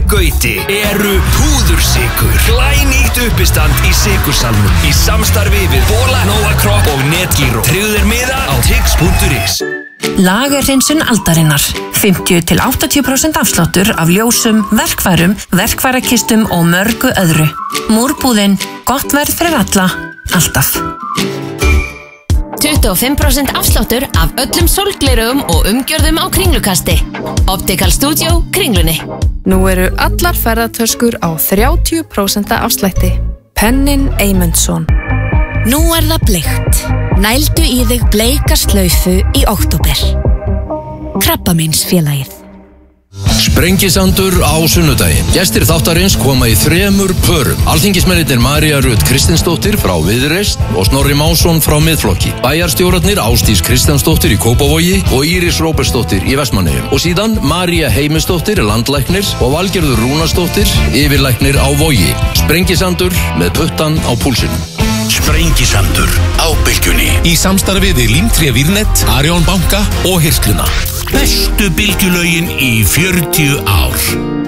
Gauti eru púðursykur. Glænýtt uppistand í sykursalnum í samstarfi við Bola, Nóa Kropp og Netgyro. Tryggðu þér miða á tix.is. Lagerhreinsun aldarinnar. 50-80% afsláttur af ljósum, verkfærum, verkfærakistum og mörgu öðru. Múrbúðin, gott verð fyrir alla, alltaf. 25% afsláttur af öllum sólglerugum og umgjörðum á Kringlukasti. Optical Studio, Kringlunni. Nú eru allar ferðatöskur á 30% afslætti. Pennin Eymundsson. Nú það bleikt. Nældu í þig bleika slaufu í október. Krabbameinsfélagið. Sprengisandur á sunnudaginn. Gestir þáttarins koma í 3 pörum. Alþingismennirnir María Rut Kristinsdóttir frá Viðreisn og Snorri Másson frá Miðflokki. Bæjarstjórarnir Ásdís Kristjánsdóttir í Kópavogi og Íris Róbertsdóttir í Vestmannaeyjum. Og síðan María Heimisdóttir, landlæknir, og Valgerður Rúnarsdóttir, yfirlæknir á Vogi. Sprengisandur með puttan á púlsinum. Sprengisandur á Bylgjunni. Í samstarfi við Límtré Vírnet, Arion banka og Hirsluna. Bestu bylgjulögin í 40 ár.